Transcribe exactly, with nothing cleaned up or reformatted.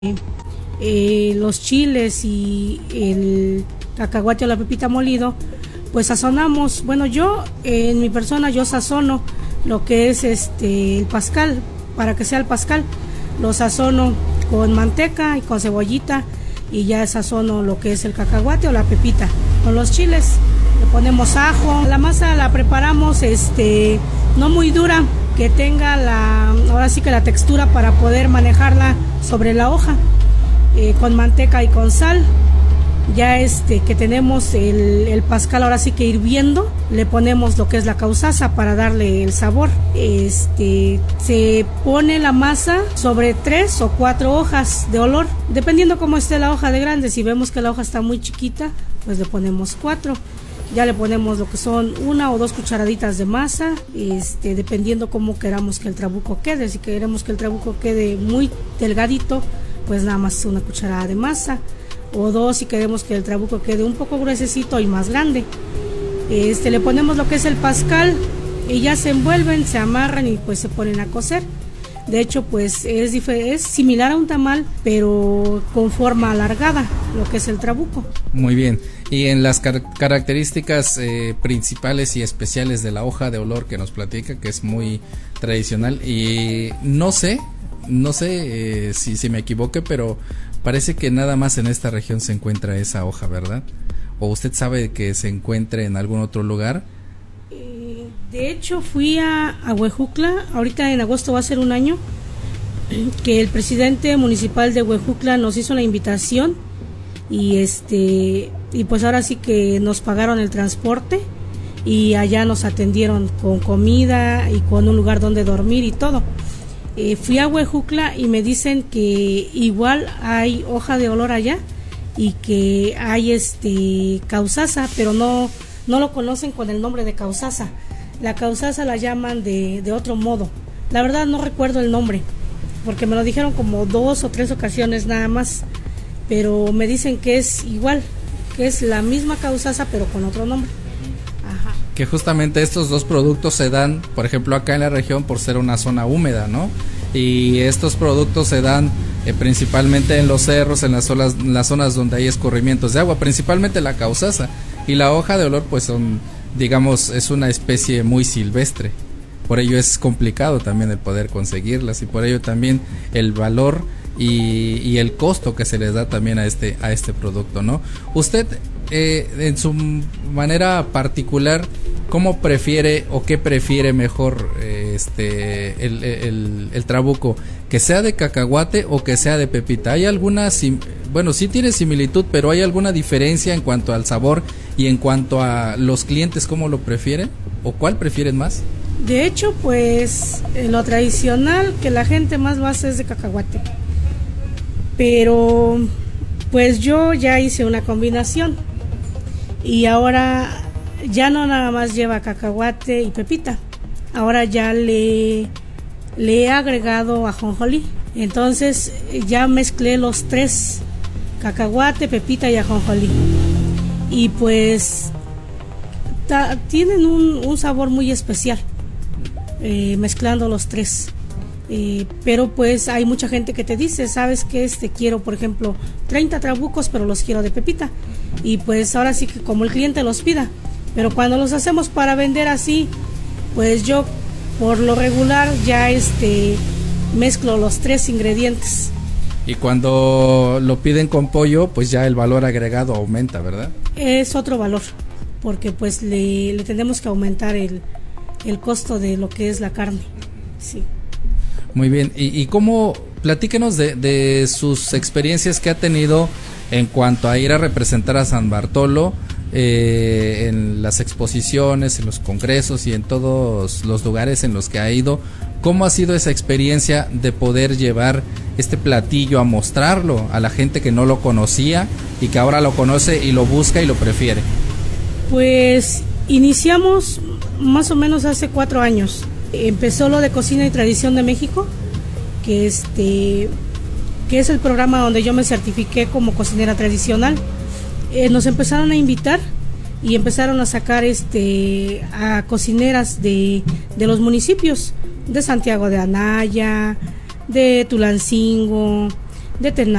eh, los chiles y el cacahuate o la pepita molido, pues sazonamos. Bueno, yo eh, en mi persona yo sazono lo que es este el pascal, para que sea el pascal, lo sazono con manteca y con cebollita, y ya sazono lo que es el cacahuate o la pepita. Con los chiles le ponemos ajo. La masa la preparamos este no muy dura, que tenga la, ahora sí que la textura para poder manejarla sobre la hoja, eh, con manteca y con sal. Ya este que tenemos el, el pascal ahora sí que hirviendo, le ponemos lo que es la causaza para darle el sabor. Este se pone la masa sobre tres o cuatro hojas de olor, dependiendo cómo esté la hoja de grande. Si vemos que la hoja está muy chiquita, pues le ponemos cuatro. Ya le ponemos lo que son una o dos cucharaditas de masa, este, dependiendo cómo queramos que el trabuco quede. Si queremos que el trabuco quede muy delgadito, pues nada más una cucharada de masa, o dos si queremos que el trabuco quede un poco gruesecito y más grande. Este, le ponemos lo que es el pascal y ya se envuelven, se amarran y pues se ponen a cocer. De hecho, pues es, es similar a un tamal, pero con forma alargada, lo que es el trabuco. Muy bien. Y en las car- características eh, principales y especiales de la hoja de olor que nos platica, que es muy tradicional, y no sé, no sé eh, si, si me equivoque, pero parece que nada más en esta región se encuentra esa hoja, ¿verdad? ¿O usted sabe que se encuentre en algún otro lugar? De hecho, fui a, a Huejucla, ahorita en agosto va a ser un año, que el presidente municipal de Huejucla nos hizo la invitación y este y pues ahora sí que nos pagaron el transporte y allá nos atendieron con comida y con un lugar donde dormir y todo. Eh, fui a Huejucla y me dicen que igual hay hoja de olor allá y que hay este causaza, pero no, no lo conocen con el nombre de causaza. La causaza la llaman de, de otro modo. La verdad no recuerdo el nombre, porque me lo dijeron como dos o tres ocasiones nada más, pero me dicen que es igual, que es la misma causaza pero con otro nombre. Ajá. Que justamente estos dos productos se dan, por ejemplo, acá en la región por ser una zona húmeda, ¿no? Y estos productos se dan eh, principalmente en los cerros, en las zonas, en las zonas donde hay escurrimientos de agua, principalmente la causaza. Y la hoja de olor pues son, digamos, es una especie muy silvestre, por ello es complicado también el poder conseguirlas y por ello también el valor y, y el costo que se les da también a este a este producto, ¿no? Usted eh, en su manera particular, ¿cómo prefiere o qué prefiere mejor eh, este el, el, el trabuco? ¿Que sea de cacahuate o que sea de pepita? ¿Hay alguna, sim- bueno, sí tiene similitud, pero hay alguna diferencia en cuanto al sabor y en cuanto a los clientes, cómo lo prefieren o cuál prefieren más? De hecho, pues lo tradicional que la gente más lo hace es de cacahuate, pero pues yo ya hice una combinación y ahora ya no nada más lleva cacahuate y pepita, ahora ya le, le he agregado ajonjolí. Entonces ya mezclé los tres, cacahuate, pepita y ajonjolí, y pues ta, tienen un, un sabor muy especial eh, mezclando los tres. Eh, pero pues hay mucha gente que te dice, sabes que este quiero por ejemplo treinta trabucos, pero los quiero de pepita, y pues ahora sí que como el cliente los pida. Pero cuando los hacemos para vender así, pues yo por lo regular ya este mezclo los tres ingredientes. Y cuando lo piden con pollo, pues ya el valor agregado aumenta, ¿verdad? Es otro valor, porque pues le, le tenemos que aumentar el, el costo de lo que es la carne. Sí. Muy bien, y, y cómo, platíquenos de, de sus experiencias que ha tenido en cuanto a ir a representar a San Bartolo eh, en las exposiciones, en los congresos y en todos los lugares en los que ha ido. ¿Cómo ha sido esa experiencia de poder llevar este platillo a mostrarlo a la gente que no lo conocía y que ahora lo conoce y lo busca y lo prefiere? Pues iniciamos más o menos hace cuatro años. Empezó lo de Cocina y Tradición de México, que este que es el programa donde yo me certifiqué como cocinera tradicional. Eh, nos empezaron a invitar y empezaron a sacar este a cocineras de, de los municipios de Santiago de Anaya, de Tulancingo, de tenar